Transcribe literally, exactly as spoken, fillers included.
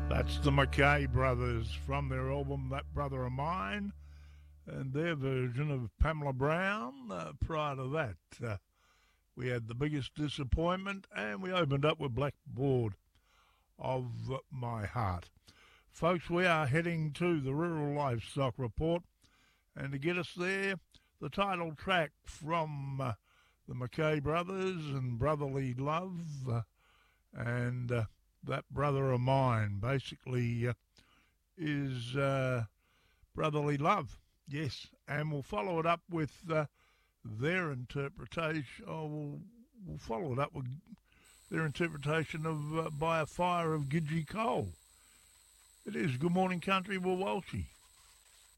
That's the McKay Brothers from their album That Brother of Mine, and their version of Pamela Brown. Uh, prior to that, uh, we had The Biggest Disappointment, and we opened up with Blackboard of My Heart. Folks, we are heading to the Rural Livestock Report, and to get us there, the title track from uh, the McKay Brothers and Brotherly Love, uh, and uh, That Brother of Mine basically uh, is uh, brotherly love. Yes, and we'll follow it up with uh, their interpretation. Oh, we'll, we'll follow it up with their interpretation of uh, By a Fire of Gidgee Cole. It is Good Morning Country with Walshy.